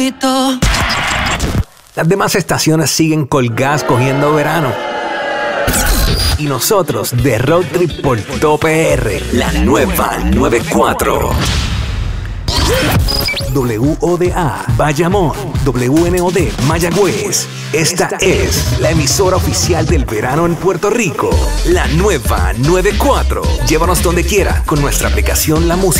Las demás estaciones siguen colgadas cogiendo verano. Y nosotros de Road Trip por Top PR, la nueva 94. WODA, Bayamón, WNOD, Mayagüez. Esta es la emisora oficial del verano en Puerto Rico, la nueva 94. Llévanos donde quiera con nuestra aplicación La Música.